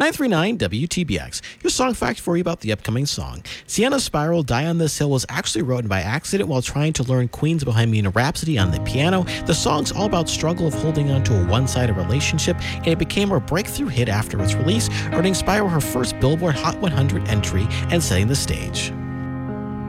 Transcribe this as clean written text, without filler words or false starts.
939 WTBX. Your song fact for you about the upcoming song. Sienna's Spiral, Die on This Hill was actually written by accident while trying to learn Queen's Bohemian Rhapsody on the piano. The song's all about struggle of holding on to a one-sided relationship, and it became her breakthrough hit after its release, earning Spiral her first Billboard Hot 100 entry and setting the stage.